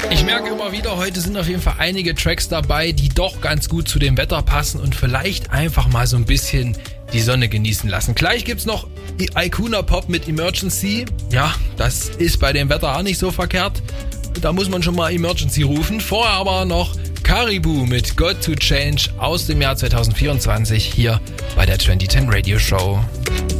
Ich merke immer wieder, heute sind auf jeden Fall einige Tracks dabei, die doch ganz gut zu dem Wetter passen und vielleicht einfach mal so ein bisschen die Sonne genießen lassen. Gleich gibt's noch Icona Pop mit Emergency. Ja, das ist bei dem Wetter auch nicht so verkehrt. Da muss man schon mal Emergency rufen. Vorher aber noch Caribou mit Got to Change aus dem Jahr 2024 hier bei der 2010 Radio Show.